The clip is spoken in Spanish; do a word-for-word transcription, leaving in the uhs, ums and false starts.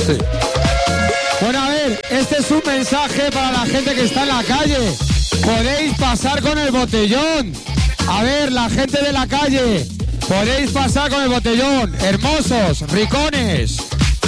Sí. Bueno, a ver, este es un mensaje para la gente que está en la calle. Podéis pasar con el botellón. A ver, la gente de la calle, podéis pasar con el botellón. Hermosos, ricones.